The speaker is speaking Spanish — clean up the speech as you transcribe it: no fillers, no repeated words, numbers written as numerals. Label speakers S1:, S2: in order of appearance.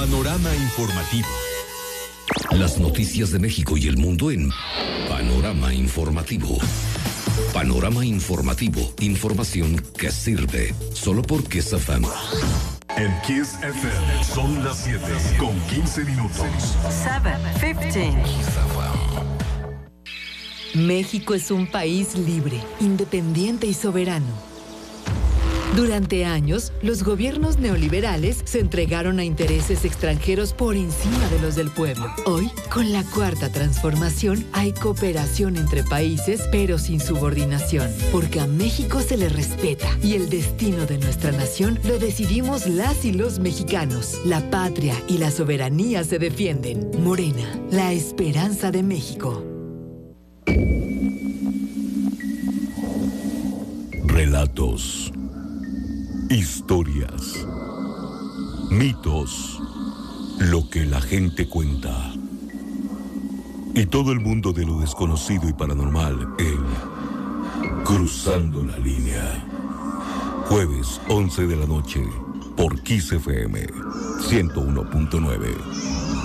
S1: Panorama informativo.
S2: Las noticias de México y el mundo en Panorama Informativo. Panorama Informativo. Información que sirve. Solo por Kiss FM.
S3: En Kiss FM son las 7 con 15 minutos.
S4: 7:15. México es un país libre, independiente y soberano. Durante años, los gobiernos neoliberales se entregaron a intereses extranjeros por encima de los del pueblo. Hoy, con la Cuarta Transformación, hay cooperación entre países, pero sin subordinación, porque a México se le respeta y el destino de nuestra nación lo decidimos las y los mexicanos. La patria y la soberanía se defienden. Morena, la esperanza de México.
S3: Relatos, historias, mitos, lo que la gente cuenta. Y todo el mundo de lo desconocido y paranormal en Cruzando la Línea. Jueves 11 de la noche por Kiss FM 101.9.